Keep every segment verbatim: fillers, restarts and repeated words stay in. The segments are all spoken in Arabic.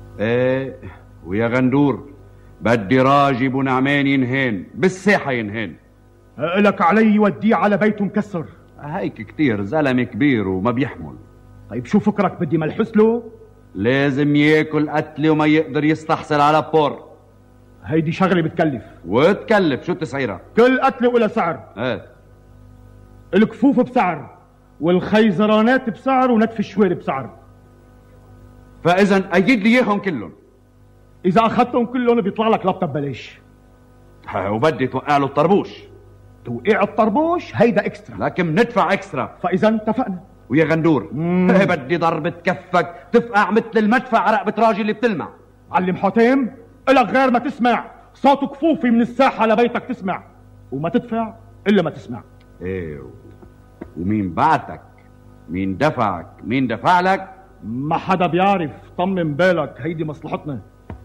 ايه ويا غندور بدي راجي ابو نعمان ينهين بالساحة ينهين. لك علي وديه على بيته مكسر. هيك كتير زلمة كبير وما بيحمل. طيب شو فكرك بدي ملحس له؟ لازم ياكل قتلة وما يقدر يستحصل على بور. هيدي شغلة بتكلف. وتكلف شو تسعيرها؟ كل قتلة ولا سعر. ايه الكفوف بسعر والخيزرانات بسعر ونتف الشوير بسعر. فاذا ايد لي اياهم كلهم. اذا اخذتهم كلهم بيطلع لك لابتوب ببلاش. وبدي توقع له الطربوش. توقيع الطربوش هيدا اكسترا، لكن ندفع اكسترا. فاذا اتفقنا. ويا غندور بدي ضربة كفك تفقع مثل المدفع رقبة راجل اللي بتلمع. علم حاتم الك غير ما تسمع صوت كفوفي من الساحة لبيتك تسمع، وما تدفع الا ما تسمع. ايه ومين بعتك؟ مين دفعك؟ مين دفع لك؟ ما حدا بيعرف، طمن بالك هيدي مصلحتنا.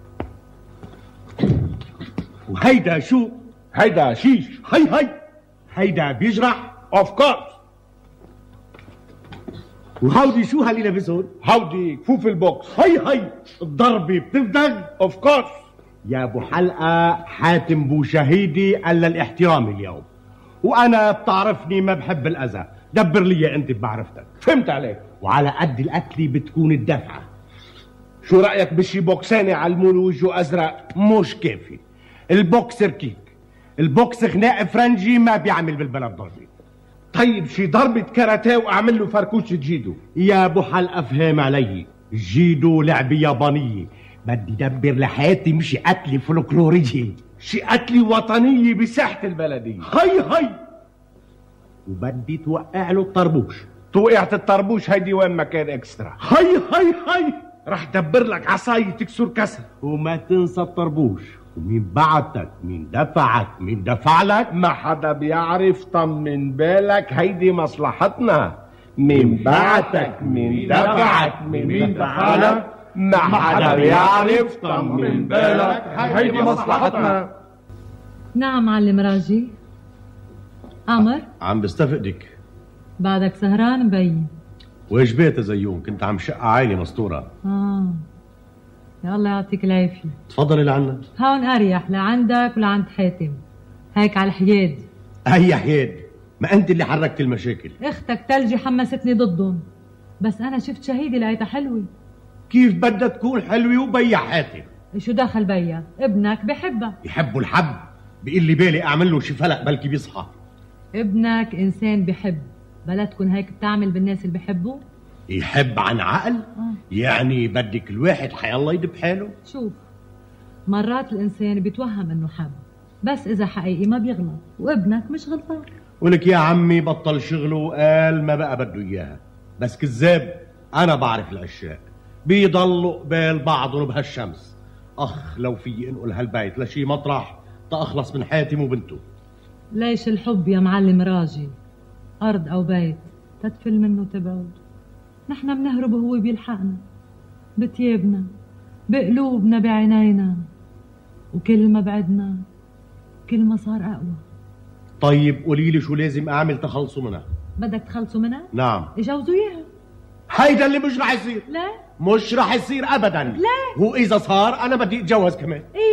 وهيدا شو؟ هيدا شيش. هي هي هيدا بيجرح. اوف كورس. وهودي شو هاللي لابسهم؟ هودي كفوف البوكس. هي هي الضربة بتفدق. اوف كورس. يا ابو حلقة حاتم بو شهيدي قال الاحترام اليوم، وانا بتعرفني ما بحب الاذى، دبر لي انت بمعرفتك. فهمت عليك. وعلى قد القتلة بتكون الدفعة. شو رأيك بشي بوكساني علمون وجهه ازرق؟ مش كافي، البوكس ركيك، البوكس خناق فرنجي ما بيعمل بالبلد ضربة. طيب شي ضربة كاراتيه واعمل له فركوشة جيدو. يا ابو حلقة فهم علي، جيدو لعبة يابانية، بدي دبر لحياتي مشي قتلة فولكلورية، شي قتلة وطنية بساحة البلدية. هي هي وبدي توقع له الطربوش. توقعت الطربوش هيدي وين ما كان اكسترا. هي هي هي رح دبر لك عصاية تكسر كسر. وما تنسى الطربوش. ومين بعتك؟ مين دفعك؟ مين دفع لك؟ ما حدا بيعرف، طمن بالك هيدي مصلحتنا. مين بعتك؟ مين دفعك؟ مين دفع لك؟ ما حدا بيعرف، طمن بالك هيدي مصلحتنا. نعم معلم راجي. عمر عم بستفقدك. بعدك سهران مبين. واجبات زيون، كنت عم شق عائلة مسطورة. اه يا الله يعطيك العافية. تفضلي لعنا. هون اريح لعندك ولعند حاتم، هيك على الحياد. هي حياد، ما انت اللي حركت المشاكل. اختك تلجي حمستني ضدهم، بس انا شفت شهيدي لقيتها حلوة. كيف بدها تكون حلوة وبيع حاتم؟ شو دخل بيا؟ ابنك بحبها. يحبوا الحب، بيقول لي بالي اعمل له شي فلق بلكي بيصحى. ابنك انسان بحب، بلا تكون هيك بتعمل بالناس اللي بحبوا. يحب عن عقل؟ آه. يعني بدك الواحد حيالله يدب حاله؟ شوف، مرات الانسان بيتوهم انه حب، بس اذا حقيقي ما بيغلط، وابنك مش غلطان. ولك يا عمي بطل شغله وقال ما بقى بده اياها، بس كذاب. انا بعرف العشاق بيضلوا قبال بعضهم بهالشمس. اخ لو في انقل هالبيت لشي مطرح تأخلص من حاتم وبنته. ليش الحب يا معلم راجي؟ ارض او بيت تدفل منه تبعد. نحن بنهرب وهو بيلحقنا، بتيابنا بقلوبنا بعينينا، وكل ما بعدنا كل ما صار اقوى. طيب قولي لي شو لازم اعمل تخلصوا منها؟ بدك تخلصوا منها؟ نعم. اجوزوا اياها. هيدا اللي مش رح يصير. لا مش رح يصير ابدا. لا. هو اذا صار انا بدي اتجوز كمان. ايه